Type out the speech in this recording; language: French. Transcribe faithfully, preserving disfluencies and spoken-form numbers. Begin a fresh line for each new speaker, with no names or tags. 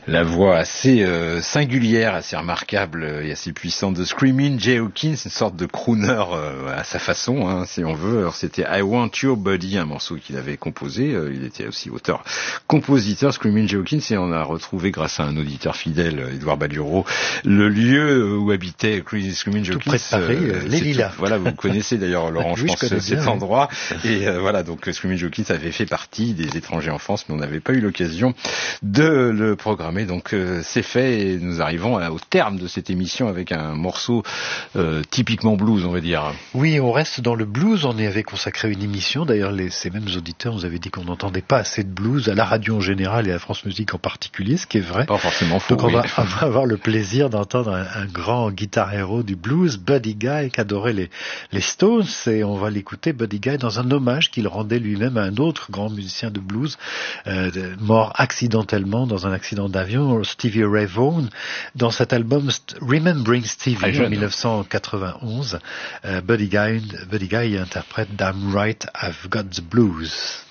La voix assez euh, singulière, assez remarquable et assez puissante de Screaming Jay Hawkins, une sorte de crooner euh, à sa façon, hein, si on veut. Alors c'était I Want Your Body, un morceau qu'il avait composé. Euh, il était aussi auteur-compositeur, Screaming Jay Hawkins, et on a retrouvé, grâce à un auditeur fidèle, Edouard Badureau, le lieu où habitait Screaming Jay Hawkins.
Tout près de Paris, euh, les Lilas.
Voilà, vous connaissez d'ailleurs, Laurent,
oui,
je pense,
je
cet
bien,
endroit. Oui. Et euh, voilà, donc Screaming Jay Hawkins avait fait partie des étrangers en France, mais on n'avait pas eu l'occasion de le programmer. Donc euh, c'est fait et nous arrivons à, au terme de cette émission avec un morceau euh, typiquement blues, on va dire.
Oui, on reste dans le blues. On y avait consacré une émission. D'ailleurs, les, ces mêmes auditeurs nous avaient dit qu'on n'entendait pas assez de blues à la radio en général et à France Musique en particulier, ce qui est vrai.
Pas forcément faux.
Donc on
oui.
va, on va avoir le plaisir d'entendre un, un grand guitar héros du blues, Buddy Guy, qui adorait les, les Stones, et on va l'écouter, Buddy Guy, dans un hommage qu'il rendait lui-même à un autre grand musicien de blues, euh, mort accidentellement dans un accident d'avion, Stevie Ray Vaughan, dans cet album Remembering Stevie en dix-neuf cent quatre-vingt-onze. Euh, Buddy Guy, Buddy Guy interprète Damn Right I've Got the Blues.